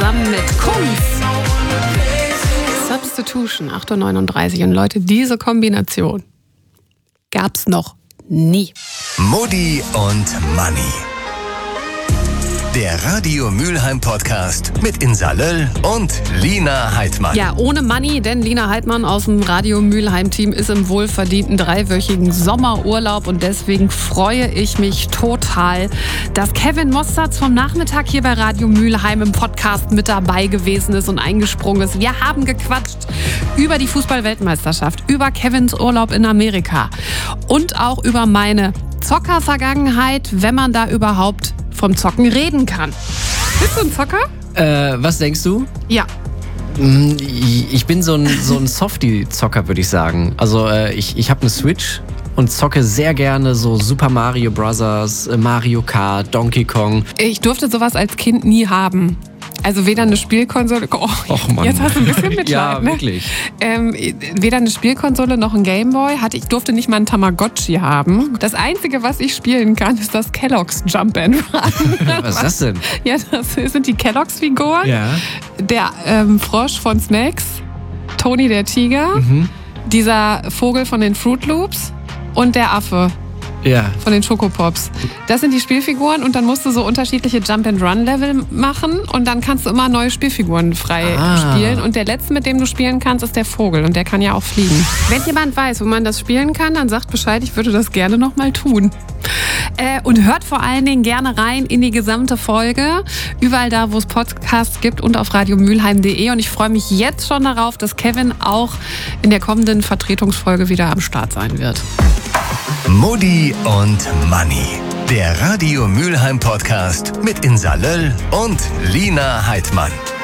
zusammen mit Kunz. Substitution, 8.39 Uhr. Und Leute, diese Kombination gab's noch nie. Mutti und Manni. Der Radio Mülheim Podcast mit Insa Löll und Lina Heidmann. Ja, ohne Manni, denn Lina Heidmann aus dem Radio Mülheim Team ist im wohlverdienten 3-wöchigen Sommerurlaub und deswegen freue ich mich total, dass Kevin Mosterz vom Nachmittag hier bei Radio Mülheim im Podcast mit dabei gewesen ist und eingesprungen ist. Wir haben gequatscht über die Fußball-Weltmeisterschaft, über Kevins Urlaub in Amerika und auch über meine Zocker-Vergangenheit, wenn man da überhaupt vom Zocken reden kann. Bist du ein Zocker? Was denkst du? Ja. Ich bin so ein Softie-Zocker, würde ich sagen. Also ich habe eine Switch und zocke sehr gerne so Super Mario Bros., Mario Kart, Donkey Kong. Ich durfte sowas als Kind nie haben. Also weder eine Spielkonsole... Oh, Mann. Jetzt hast du ein bisschen Mitleid, ja, ne? wirklich. Weder eine Spielkonsole noch ein Gameboy. Ich durfte nicht mal einen Tamagotchi haben. Das Einzige, was ich spielen kann, ist das Kellogg's Jump and Run. Was ist das denn? Ja, das sind die Kellogg's-Figuren. Ja. Der Frosch von Smacks, Toni der Tiger, dieser Vogel von den Fruit Loops und der Affe. Ja. Von den Schokopops. Das sind die Spielfiguren und dann musst du so unterschiedliche Jump-and-Run-Level machen und dann kannst du immer neue Spielfiguren frei spielen. Und der letzte, mit dem du spielen kannst, ist der Vogel und der kann ja auch fliegen. Wenn jemand weiß, wo man das spielen kann, dann sagt Bescheid, ich würde das gerne nochmal tun. Und hört vor allen Dingen gerne rein in die gesamte Folge, überall da, wo es Podcasts gibt und auf radiomülheim.de. Und ich freue mich jetzt schon darauf, dass Kevin auch in der kommenden Vertretungsfolge wieder am Start sein wird. Mutti und Manni. Der Radio Mülheim Podcast mit Insa Löll und Lina Heidmann.